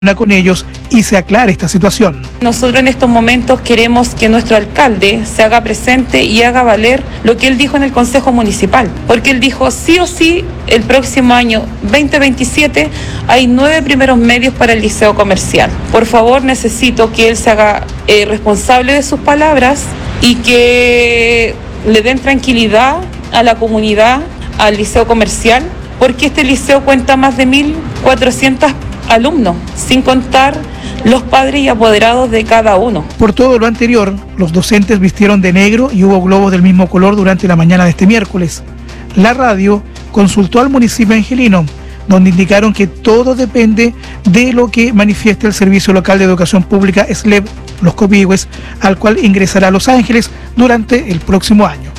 con ellos y se aclare esta situación. Nosotros en estos momentos queremos que nuestro alcalde se haga presente y haga valer lo que él dijo en el Consejo Municipal, porque él dijo sí o sí el próximo año 2027 hay 9 primeros medios para el liceo comercial. Por favor, necesito que él se haga responsable de sus palabras y que le den tranquilidad a la comunidad, al liceo comercial, porque este liceo cuenta más de 1.400 alumnos, sin contar los padres y apoderados de cada uno. Por todo lo anterior, los docentes vistieron de negro y hubo globos del mismo color durante la mañana de este miércoles. La radio consultó al municipio angelino, donde indicaron que todo depende de lo que manifieste el Servicio Local de Educación Pública SLEP, Los Copihue, al cual ingresará a Los Ángeles durante el próximo año.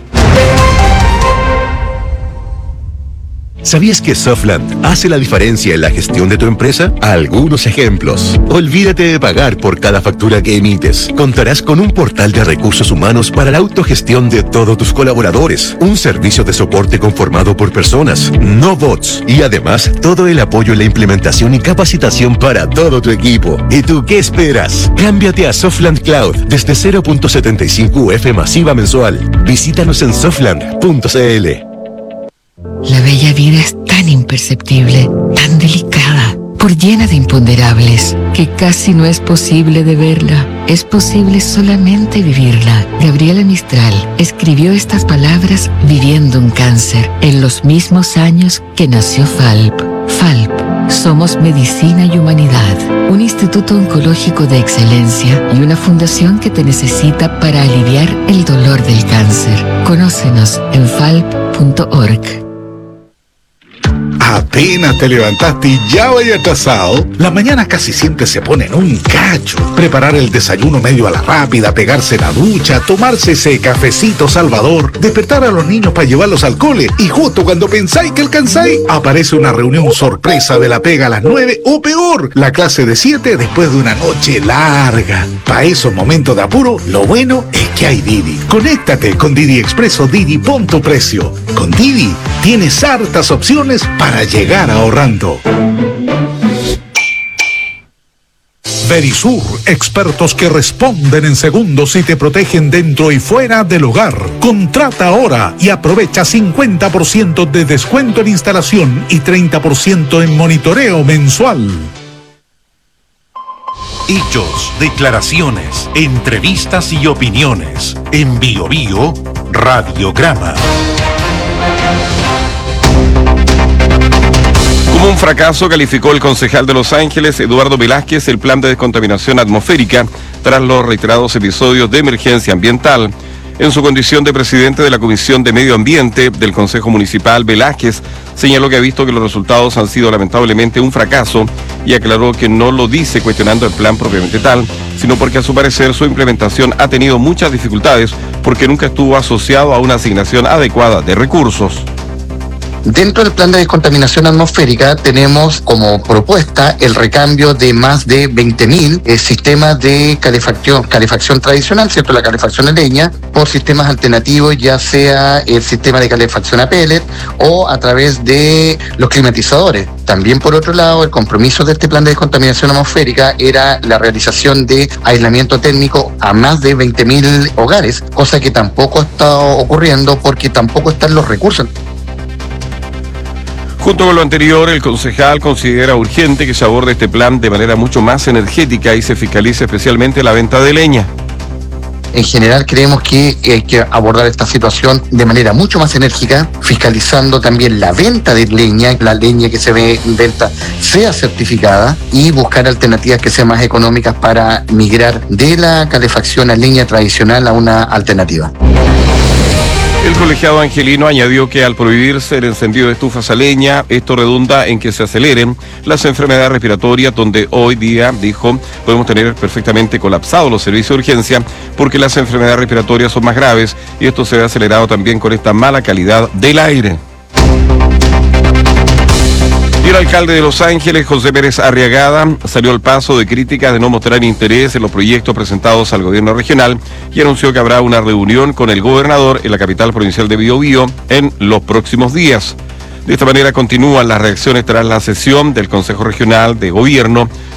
¿Sabías que Softland hace la diferencia en la gestión de tu empresa? Algunos ejemplos. Olvídate de pagar por cada factura que emites. Contarás con un portal de recursos humanos para la autogestión de todos tus colaboradores. Un servicio de soporte conformado por personas, no bots. Y además, todo el apoyo en la implementación y capacitación para todo tu equipo. ¿Y tú qué esperas? Cámbiate a Softland Cloud desde 0.75 UF masiva mensual. Visítanos en softland.cl. La bella vida es tan imperceptible, tan delicada, por llena de imponderables, que casi no es posible de verla. Es posible solamente vivirla. Gabriela Mistral escribió estas palabras viviendo un cáncer, en los mismos años que nació FALP. FALP. Somos Medicina y Humanidad, un instituto oncológico de excelencia y una fundación que te necesita para aliviar el dolor del cáncer. Conócenos en falp.org. Apenas te levantaste y ya vaya atrasado. La mañana casi siempre se pone en un cacho. Preparar el desayuno medio a la rápida, pegarse la ducha, tomarse ese cafecito salvador, despertar a los niños para llevarlos al cole y justo cuando pensáis que alcanzáis, aparece una reunión sorpresa de la pega a las 9 o peor, la clase de 7 después de una noche larga. Para esos momentos de apuro, lo bueno es que hay Didi. Conéctate con Didi Expreso Didi, pon tu precio. Con Didi tienes hartas opciones para llegar ahorrando. Verisur, expertos que responden en segundos y te protegen dentro y fuera del hogar. Contrata ahora y aprovecha 50% de descuento en instalación y 30% en monitoreo mensual. Hechos, declaraciones, entrevistas y opiniones. En Bio Bio, Radiograma. Como un fracaso calificó el concejal de Los Ángeles, Eduardo Velázquez, el plan de descontaminación atmosférica tras los reiterados episodios de emergencia ambiental. En su condición de presidente de la Comisión de Medio Ambiente del Consejo Municipal, Velázquez señaló que ha visto que los resultados han sido lamentablemente un fracaso y aclaró que no lo dice cuestionando el plan propiamente tal, sino porque a su parecer su implementación ha tenido muchas dificultades porque nunca estuvo asociado a una asignación adecuada de recursos. Dentro del plan de descontaminación atmosférica tenemos como propuesta el recambio de más de 20.000 sistemas de calefacción tradicional, ¿cierto? La calefacción a leña, por sistemas alternativos, ya sea el sistema de calefacción a pellet o a través de los climatizadores. También, por otro lado, el compromiso de este plan de descontaminación atmosférica era la realización de aislamiento térmico a más de 20.000 hogares, cosa que tampoco está ocurriendo porque tampoco están los recursos. Junto con lo anterior, el concejal considera urgente que se aborde este plan de manera mucho más energética y se fiscalice especialmente la venta de leña. En general creemos que hay que abordar esta situación de manera mucho más enérgica, fiscalizando también la venta de leña, la leña que se ve en venta sea certificada y buscar alternativas que sean más económicas para migrar de la calefacción a leña tradicional a una alternativa. El colegiado angelino añadió que al prohibirse el encendido de estufas a leña, esto redunda en que se aceleren las enfermedades respiratorias, donde hoy día, dijo, podemos tener perfectamente colapsados los servicios de urgencia porque las enfermedades respiratorias son más graves y esto se ve acelerado también con esta mala calidad del aire. Y el alcalde de Los Ángeles, José Pérez Arriagada, salió al paso de críticas de no mostrar interés en los proyectos presentados al gobierno regional y anunció que habrá una reunión con el gobernador en la capital provincial de Biobío en los próximos días. De esta manera continúan las reacciones tras la sesión del Consejo Regional de Gobierno